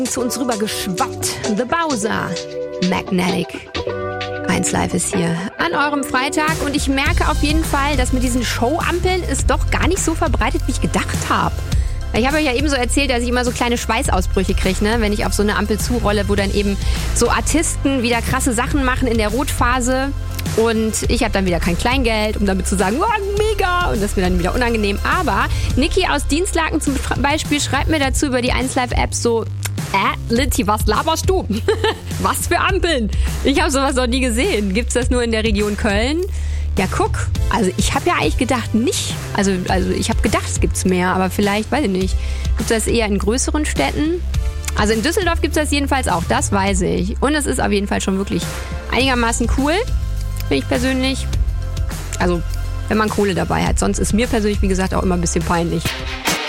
Zu uns rüber geschwappt. The Bowser. Magnetic. 1Live ist hier an eurem Freitag und ich merke auf jeden Fall, dass mit diesen Showampeln ist doch gar nicht so verbreitet, wie ich gedacht habe. Ich habe euch ja eben so erzählt, dass ich immer so kleine Schweißausbrüche kriege, ne? Wenn ich auf so eine Ampel zurolle, wo dann eben so Artisten wieder krasse Sachen machen in der Rotphase. Und ich habe dann wieder kein Kleingeld, um damit zu sagen, oh, mega, und das ist mir dann wieder unangenehm. Aber Niki aus Dienstlaken zum Beispiel schreibt mir dazu über die 1Live-App so, Linti, was laberst du? Was für Ampeln? Ich habe sowas noch nie gesehen. Gibt's das nur in der Region Köln? Ja, guck. Also ich habe ja eigentlich gedacht, nicht. Also ich habe gedacht, es gibt's mehr, aber vielleicht, weiß ich nicht. Gibt's das eher in größeren Städten? Also in Düsseldorf gibt's das jedenfalls auch, das weiß ich. Und es ist auf jeden Fall schon wirklich einigermaßen cool, finde ich persönlich. Also wenn man Kohle dabei hat. Sonst ist mir persönlich, wie gesagt, auch immer ein bisschen peinlich.